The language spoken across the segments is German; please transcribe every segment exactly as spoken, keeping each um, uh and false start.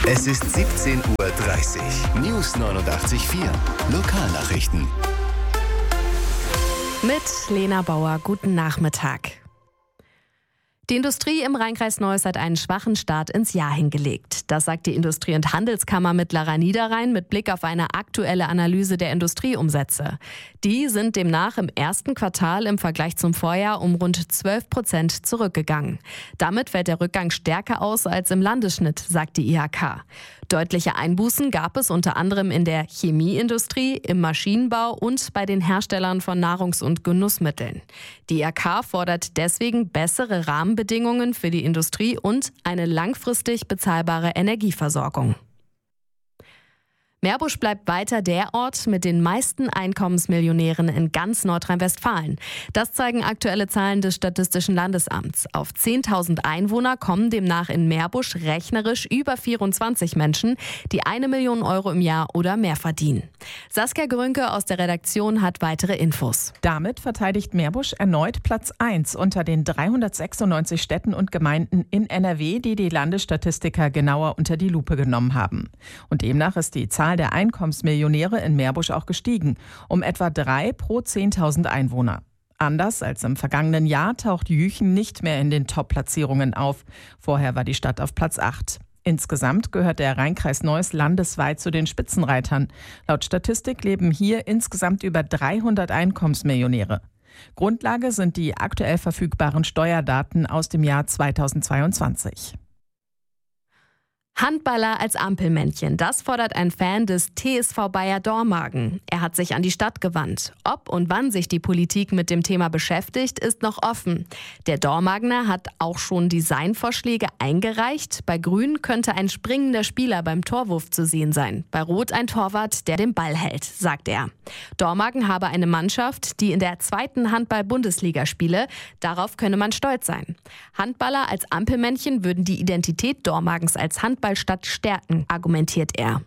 Es ist siebzehn Uhr dreißig. News neunundachtzig Komma vier. Lokalnachrichten. Mit Lena Bauer, guten Nachmittag. Die Industrie im Rheinkreis Neuss hat einen schwachen Start ins Jahr hingelegt. Das sagt die Industrie- und Handelskammer Mittlerer Niederrhein mit Blick auf eine aktuelle Analyse der Industrieumsätze. Die sind demnach im ersten Quartal im Vergleich zum Vorjahr um rund zwölf Prozent zurückgegangen. Damit fällt der Rückgang stärker aus als im Landesschnitt, sagt die I H K. Deutliche Einbußen gab es unter anderem in der Chemieindustrie, im Maschinenbau und bei den Herstellern von Nahrungs- und Genussmitteln. Die I H K fordert deswegen bessere Rahmenbedingungen für die Industrie und eine langfristig bezahlbare Energieversorgung. Meerbusch bleibt weiter der Ort mit den meisten Einkommensmillionären in ganz Nordrhein-Westfalen. Das zeigen aktuelle Zahlen des Statistischen Landesamts. Auf zehntausend Einwohner kommen demnach in Meerbusch rechnerisch über vierundzwanzig Menschen, die eine Million Euro im Jahr oder mehr verdienen. Saskia Grünke aus der Redaktion hat weitere Infos. Damit verteidigt Meerbusch erneut Platz eins unter den dreihundertsechsundneunzig Städten und Gemeinden in N R W, die die Landesstatistiker genauer unter die Lupe genommen haben. Und demnach ist die Zahl der Einkommensmillionäre in Meerbusch auch gestiegen, um etwa drei pro zehntausend Einwohner. Anders als im vergangenen Jahr taucht Jüchen nicht mehr in den Top-Platzierungen auf. Vorher war die Stadt auf Platz acht. Insgesamt gehört der Rheinkreis Neuss landesweit zu den Spitzenreitern. Laut Statistik leben hier insgesamt über dreihundert Einkommensmillionäre. Grundlage sind die aktuell verfügbaren Steuerdaten aus dem Jahr zweitausendzweiundzwanzig. Handballer als Ampelmännchen, das fordert ein Fan des T S V Bayer Dormagen. Er hat sich an die Stadt gewandt. Ob und wann sich die Politik mit dem Thema beschäftigt, ist noch offen. Der Dormagener hat auch schon Designvorschläge eingereicht. Bei Grün könnte ein springender Spieler beim Torwurf zu sehen sein. Bei Rot ein Torwart, der den Ball hält, sagt er. Dormagen habe eine Mannschaft, die in der zweiten Handball-Bundesliga spiele. Darauf könne man stolz sein. Handballer als Ampelmännchen würden die Identität Dormagens als Handball Stadt stärken, argumentiert er.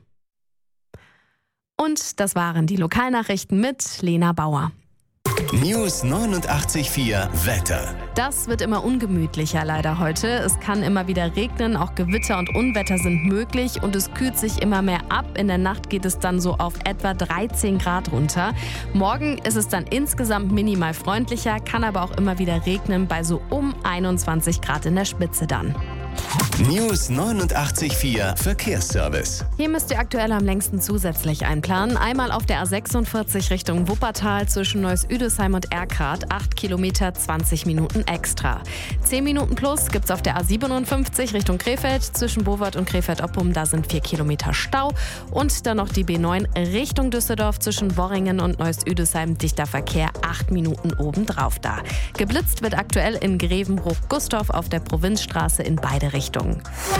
Und das waren die Lokalnachrichten mit Lena Bauer. News neunundachtzig Komma vier Wetter. Das wird immer ungemütlicher leider heute. Es kann immer wieder regnen, auch Gewitter und Unwetter sind möglich und es kühlt sich immer mehr ab. In der Nacht geht es dann so auf etwa dreizehn Grad runter. Morgen ist es dann insgesamt minimal freundlicher, kann aber auch immer wieder regnen bei so um einundzwanzig Grad in der Spitze dann. News neunundachtzig Komma vier Verkehrsservice. Hier müsst ihr aktuell am längsten zusätzlich einplanen. Einmal auf der A sechsundvierzig Richtung Wuppertal zwischen Neuss-Üdesheim und Erkrath. acht Kilometer, zwanzig Minuten extra. zehn Minuten plus gibt's auf der A siebenundfünfzig Richtung Krefeld zwischen Bowart und Krefeld-Oppum. Da sind vier Kilometer Stau. Und dann noch die B neun Richtung Düsseldorf zwischen Worringen und Neuss-Üdesheim. Dichter Verkehr, acht Minuten obendrauf da. Geblitzt wird aktuell in Grevenbruch-Gustorf auf der Provinzstraße in beide Richtungen.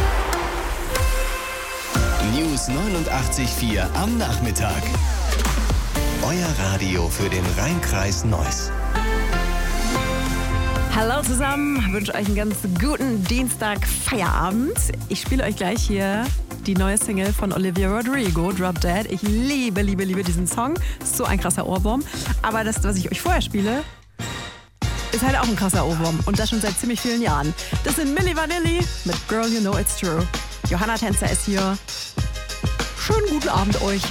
News neunundachtzig Komma vier am Nachmittag. Euer Radio für den Rheinkreis Neuss. Hallo zusammen, ich wünsche euch einen ganz guten Dienstag-Feierabend. Ich spiele euch gleich hier die neue Single von Olivia Rodrigo, Drop Dead. Ich liebe, liebe, liebe diesen Song. Ist so ein krasser Ohrwurm. Aber das, was ich euch vorher spiele, ist halt auch ein krasser Ohrwurm. Und das schon seit ziemlich vielen Jahren. Das sind Milli Vanilli mit Girl You Know It's True. Johanna Tänzer ist hier. Schönen guten Abend euch.